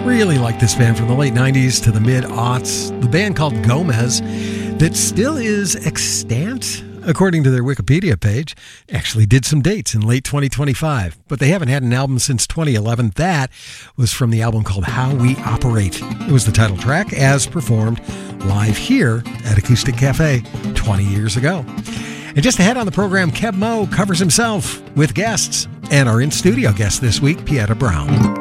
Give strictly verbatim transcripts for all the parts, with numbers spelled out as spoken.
Really like this band from the late nineties to the mid-aughts. The band called Gomez that still is extant, according to their Wikipedia page. Actually did some dates in late twenty twenty-five, but they haven't had an album since twenty eleven. That was from the album called How We Operate. It was the title track as performed live here at Acoustic Cafe twenty years ago. And just ahead on the program, Keb Mo covers himself with guests, and our in-studio guest this week, Pieta Brown.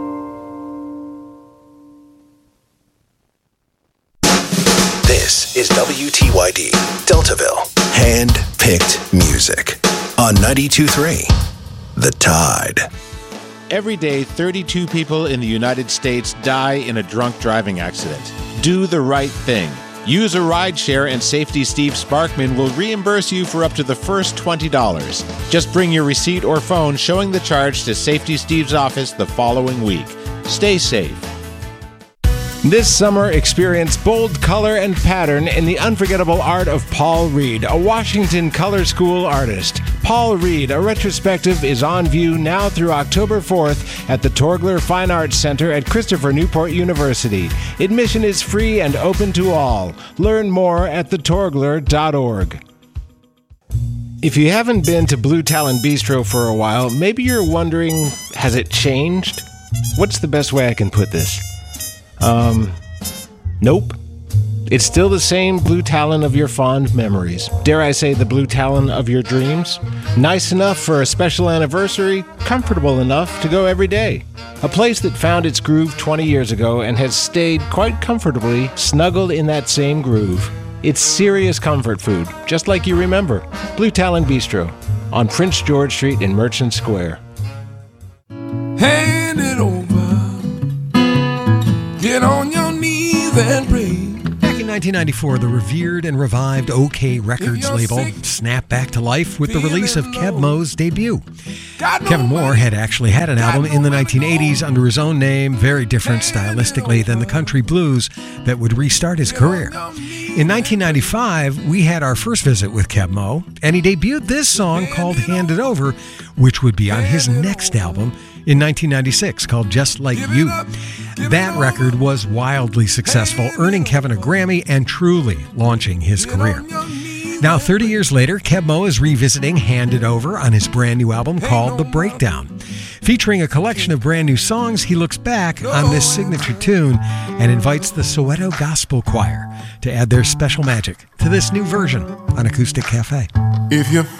This is W T Y D, Deltaville. Hand-picked music on ninety-two point three, The Tide. Every day, thirty-two people in the United States die in a drunk driving accident. Do the right thing. Use a rideshare and Safety Steve Sparkman will reimburse you for up to the first twenty dollars. Just bring your receipt or phone showing the charge to Safety Steve's office the following week. Stay safe. This summer, experience bold color and pattern in the unforgettable art of Paul Reed, a Washington Color School artist. Paul Reed, a retrospective, is on view now through October fourth at the Torgler Fine Arts Center at Christopher Newport University. Admission is free and open to all. Learn more at the torgler dot org. If you haven't been to Blue Talon Bistro for a while, maybe you're wondering, has it changed? What's the best way I can put this? Um, nope. It's still the same Blue Talon of your fond memories. Dare I say the Blue Talon of your dreams? Nice enough for a special anniversary, comfortable enough to go every day. A place that found its groove twenty years ago and has stayed quite comfortably snuggled in that same groove. It's serious comfort food, just like you remember. Blue Talon Bistro on Prince George Street in Merchant Square. Hand it over. Get on your knees and pray. Back in nineteen ninety-four, the revered and revived OK Records label sick, snapped back to life with the release of Keb Mo's debut. Kevin Moore had actually had an album in the nineteen eighties under his own name, very different stylistically than the country blues that would restart his career. In nineteen ninety-five, we had our first visit with Keb Mo, and he debuted this song called Hand It Over, which would be on his next album in nineteen ninety-six called Just Like You. That record was wildly successful, earning Kevin a Grammy and truly launching his career. Now, thirty years later, Keb Mo is revisiting Hand It Over on his brand new album called The Breakdown. Featuring a collection of brand new songs, he looks back on this signature tune and invites the Soweto Gospel Choir to add their special magic to this new version on Acoustic Cafe. If you